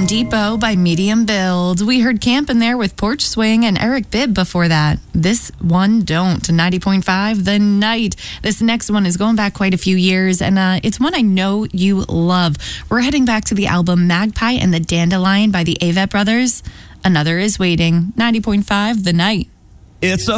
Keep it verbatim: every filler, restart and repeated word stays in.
Depot by Medium Build. We heard Camp in there with Porch Swing and Eric Bibb before that. This one don't. ninety point five The Night. This next one is going back quite a few years, and uh, it's one I know you love. We're heading back to the album Magpie and the Dandelion by the Avett Brothers. Another is Waiting. ninety point five The Night. It's a